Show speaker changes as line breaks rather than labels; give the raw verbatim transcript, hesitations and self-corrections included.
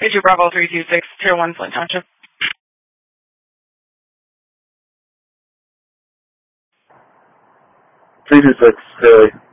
Issue Bravo three two six, Tier one, Flint Township.
three two six, Haley.